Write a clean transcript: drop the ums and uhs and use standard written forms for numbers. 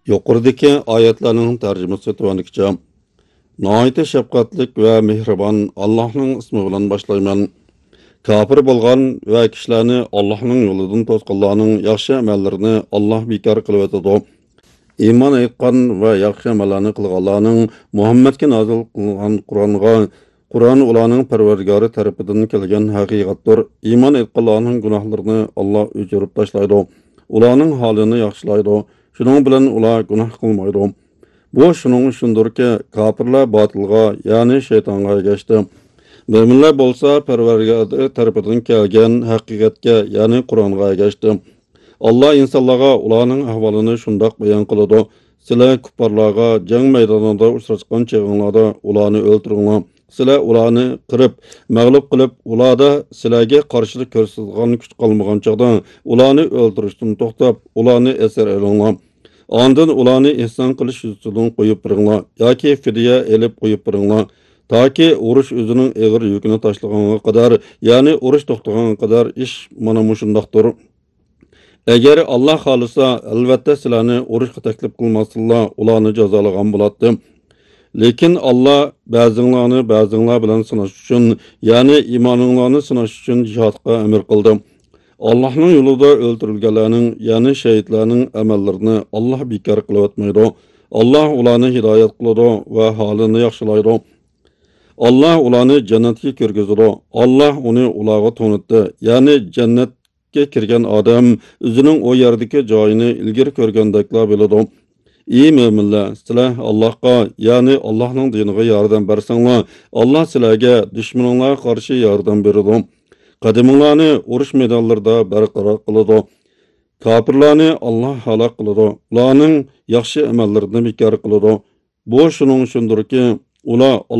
Yuqoridagi oyatlarning tarjimasi tuvanlikcha. Nihoyatda shafqatlik va mehribon Allohning ismi bilan boshlayman. Kafir bo'lgan va kishilarni Allohning yo'lidan to'sqanlarning yaxshi amallarini Alloh bekor qilib o'tadi. Iymon etgan va yaxshi amallarni qilganlarning Muhammadga nozil qilgan Qur'on ularning Parvardigori tarafidan kelgan haqiqatdir. Iymon etganlarning gunohlarini Alloh o'chirib tashlaydi. Ularning holini yaxshilaydi. Shuning bilan ular gunoh qilmaydi. Bu shuning uchundirki, kafirlar botilga, ya'ni shaytonga ergashdi. Mo'minlar bo'lsa Parvardigor tarafidan kelgan haqiqatga, ya'ni Qur'onga ergashdi. Allah insonlarga ularning ahvolini shundoq bayon qiladi. Sizlar kuffarlarga jang maydonida uchrashgan chog'inglarda ularni o'ldiringlar. Sizlar ularni qirib, mag'lub qilib, ularda sizlarga qarshilik ko'rsatgan kuch qolmagan chog'da ularni o'ldirishdan to'xtab, ularni asir olinglar. Ondan ularni ihson qilish ustidan qo'yib biringlar yoki fidya elib qo'yib biringlar. Taki urush o'zining og'ir yukini tashlaganiga qadar, ya'ni urush to'xtaganiga qadar ish mana shundaqdir. Agar Alloh xolisa, albatta sizlarni urushga taklif qilmasdilar, ularni jazolagan bo'ladi. Lekin Alloh ba'zinglar bilan sinash uchun, ya'ni iymoninglarni sinash uchun jihodga amr qildi. Allohning yo'lida o'ldirilganlarning, ya'ni shahidlarning amallarini Alloh bekor qilib o'tmaydi. Alloh ularni hidoyat qiladi va holini yaxshilaydi. Alloh ularni jannatga kirgizadi. Alloh uni ularga to'nitdi. Ya'ni jannatga kirgan odam o'zining o yerdagi joyini ilgari ko'rgandeklar bo'ladi. Ey mo'minlar, sizlar Allohga, ya'ni Allohning diniga yordam bersanglar, Alloh sizlarga dushmanlarga qarshi yordam beradi. Qadimlarni urush maydonlarida barqaror qiladi. Kafirlarni Alloh halok qiladi. Ularning yaxshi amallarini bekor qiladi. Bu shuning uchundirki, ular